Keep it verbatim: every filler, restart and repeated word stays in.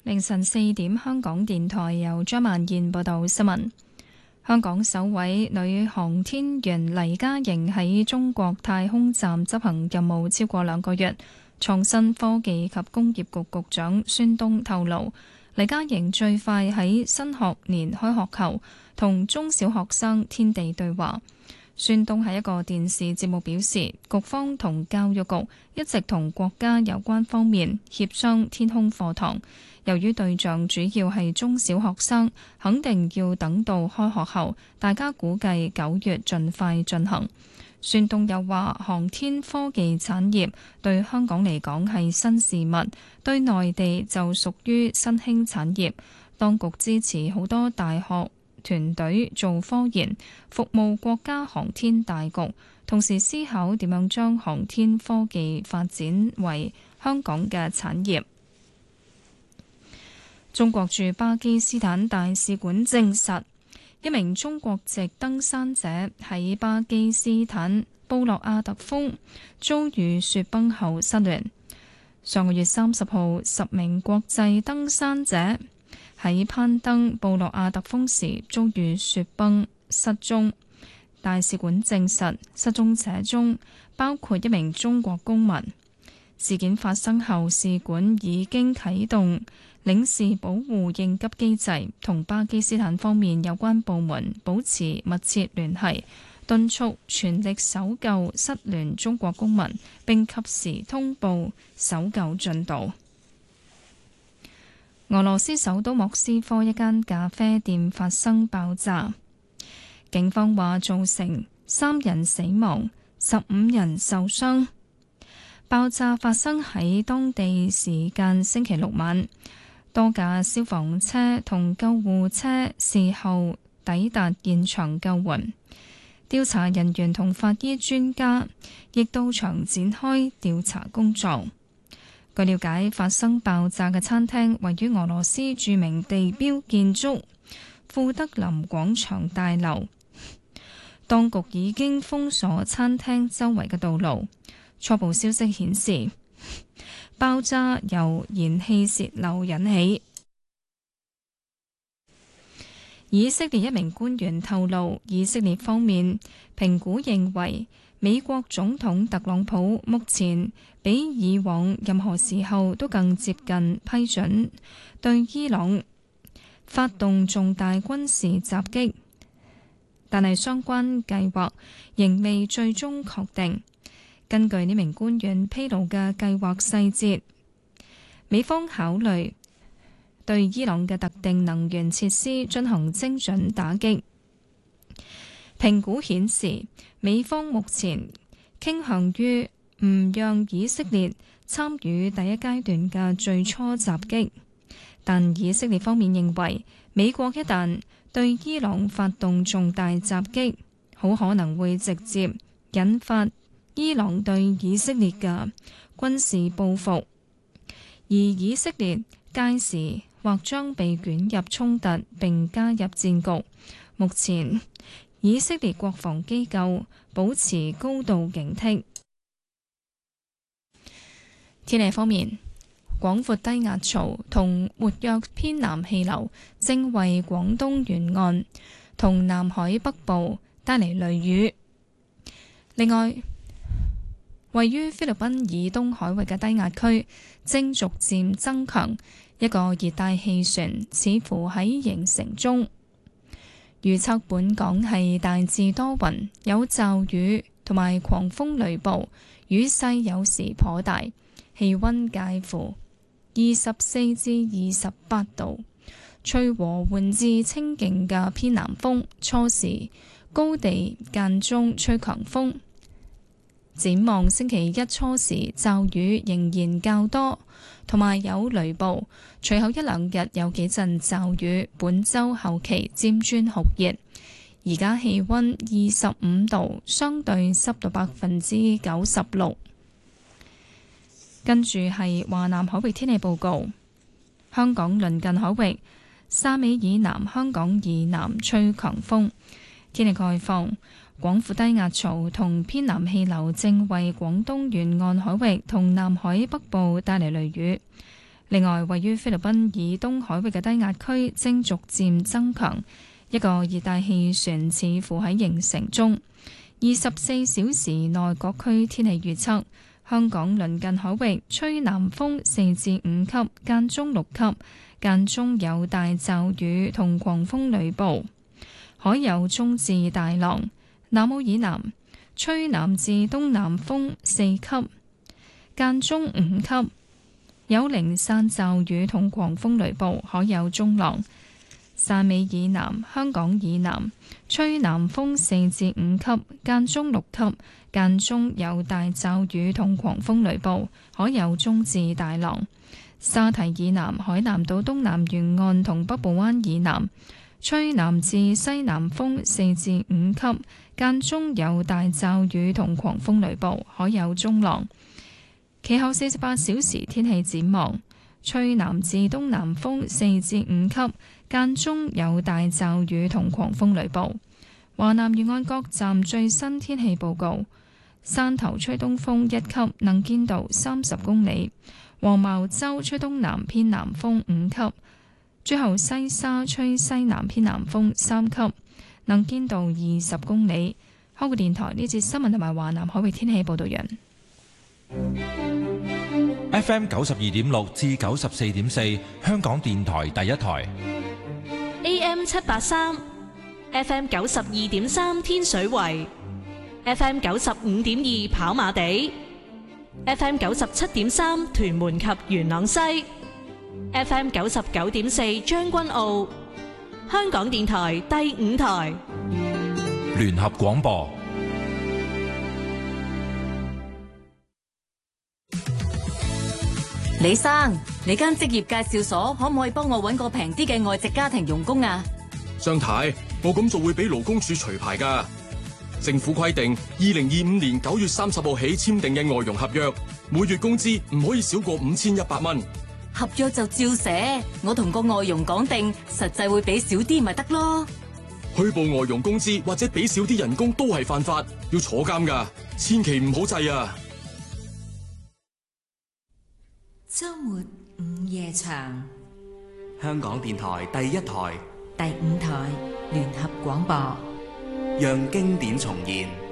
凌晨四點，香港電台由張曼燕報道新聞。香港首位女航天員黎嘉瑩喺中國太空站執行任務超過兩個月。創新科技及工業局局長孫東透露，黎嘉瑩最快喺新學年開學後同中小學生天地對話。孫東喺一個電視節目表示，局方同教育局一直同國家有關方面協商天空課堂，由於對象主要係中小學生，肯定要等到開學後，大家估計九月盡快進行。孫東又話，航天科技產業對香港嚟講係新事物，對內地就屬於新興產業，當局支持好多大學團隊做科研，服務國家航天大局，同時思考點樣將航天科技發展為香港嘅產業。中國駐巴基斯坦大使館證實，一名中國籍登山者喺巴基斯坦布洛阿特峰遭遇雪崩後失聯。上個月三十號，十名國際登山者喺攀登布洛阿特峰時遭遇雪崩失蹤。大使館證實，失蹤者中包括一名中國公民。事件發生後，使館已經啟動領事保護應急機制，同巴基斯坦方面有關部門保持密切聯繫，敦促全力搜救失聯中國公民，並及時通報搜救進度。俄羅斯首都莫斯科一間咖啡店發生爆炸，警方話造成三人死亡，十五人受傷。爆炸發生喺當地時間星期六晚，多架消防車同救護車事後抵達現場救援，調查人員同法醫專家亦到場展開調查工作。據了解，發生爆炸嘅餐廳位於俄羅斯著名地標建築庫德林廣場大樓，當局已經封鎖餐廳周圍嘅道路。初步消息顯示，爆炸由燃氣洩漏引起。以色列一名官員透露，以色列方面評估認為，美國總統特朗普目前比以往任何時候都更接近批准對伊朗發動重大軍事襲擊，但係相關計劃仍未最終確定。根據呢名官員披露嘅計劃細節，美方考慮對伊朗嘅特定能源設施進行精準打擊。評估顯示，美方目前傾向於唔讓以色列參與第一階段嘅最初襲擊，但以色列方面認為，美國一旦對伊朗發動重大襲擊，好可能會直接引發伊朗對以色列嘅軍事報復，而以色列屆時或將被捲入衝突並加入戰局。目前以色列國防機構保持高度警惕。天氣方面，廣闊低壓槽同活躍偏南氣流正為廣東沿岸同南海北部帶嚟雷雨。另外，位於菲律賓以東海域嘅低壓區正逐漸增強，一個熱帶氣旋似乎喺形成中。預測本港係大致多雲，有驟雨同埋狂風雷暴，雨勢有時頗大，氣溫介乎二十四至二十八度，吹和緩至清勁嘅偏南風，初時高地間中吹強風。展望星期一初時，驟雨仍然較多，同埋有雷暴。隨後一兩日有幾陣驟雨。本週後期漸轉酷熱。而家氣溫二十五度，相對濕度百分之九十六。跟住係華南海域天氣報告。香港鄰近海域，汕尾以南、香港以南吹強風。天氣概況。廣闊低壓槽同偏南氣流正為廣東沿岸海域同南海北部帶嚟雷雨。 另外，位於菲律賓以東海域嘅低壓區正逐漸增強，一個熱帶氣旋似乎喺形成中。二十四小時內各區天氣預測：香港鄰近海域吹南風四至五級，間中六級，間中有大驟雨同狂風雷暴，海有中至大浪。南澳以南吹南至東南風四級，間中五級，有零散驟雨同狂風雷暴，海有中浪。汕尾以南、香港以南吹南風四至五級，間中六級，間中有大驟雨同狂風雷暴，海有中至大浪。沙堤以南、海南島東南沿岸同北部灣以南吹南至西南風四至五級，間中有大驟雨同狂風雷暴，海有中浪。其後四十八小時天氣展望：吹南至東南風四至五級，間中有大驟雨同狂風雷暴。華南沿岸各站最新天氣報告：汕頭吹東風一級，能見度三十公里；黃茅洲吹東南偏南風五級；最後西沙吹西南偏南風三級，能見度二十公里。香港電台呢節新聞同埋華南海域天氣報道完。 F M 九十二點六至九十四點四，香港電台第一台。 A M 七八三，F M 九十二點三天水圍，F M 九十五點二跑馬地，F M 九十七點三屯門及元朗西，F M 九十九點四將軍澳。香港電台第五台聯合廣播。 李生，你間職業介紹所可唔可以幫我搵個平啲嘅外籍家庭傭工啊？ 張太，我咁做會俾勞工處除牌噶。政府規定，二零二五年九月三十號起簽訂嘅外傭合約，每月工資唔可以少過五千一百蚊。 合約就照寫，我同個外傭講定，實際會俾少啲咪得咯。 虛報外傭工資或者俾少啲人工都係犯法，要坐監噶，千祈唔好制啊！ 周末午夜場， 香港電台第一台、 第五台聯合廣播， 讓經典重現。